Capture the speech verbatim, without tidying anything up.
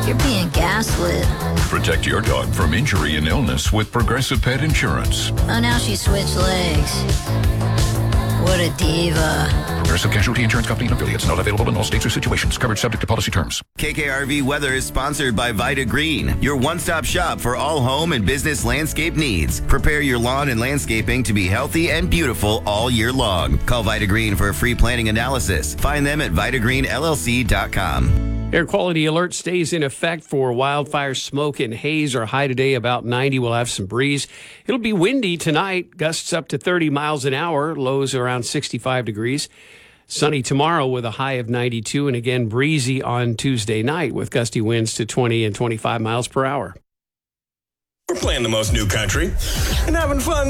You're being gaslit. Protect your dog from injury and illness with Progressive Pet Insurance. Oh, now she switched legs. What a diva. Progressive Casualty Insurance Company and affiliates. Not available in all states or situations. Coverage subject to policy terms. K K R V Weather is sponsored by Vita Green, your one-stop shop for all home and business landscape needs. Prepare your lawn and landscaping to be healthy and beautiful all year long. Call Vita Green for a free planning analysis. Find them at vita green l l c dot com. Air quality alert stays in effect for wildfire smoke and haze. Our high today about ninety. We'll have some breeze. It'll be windy tonight. Gusts up to thirty miles an hour. Lows around sixty-five degrees. Sunny tomorrow with a high of ninety-two. And again, breezy on Tuesday night with gusty winds to twenty and twenty-five miles per hour. We're playing the most new country and having fun.